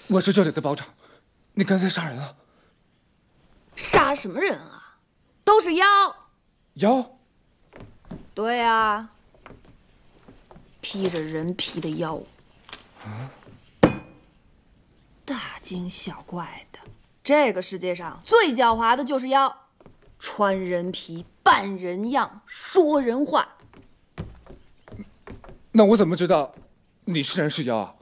我是这里的保长，你刚才杀人了？ 杀什么人啊？都是妖。 妖？ 对啊，披着人皮的妖。 啊？ 大惊小怪的，这个世界上最狡猾的就是妖，穿人皮，扮人样，说人话。 那我怎么知道你是人是妖啊？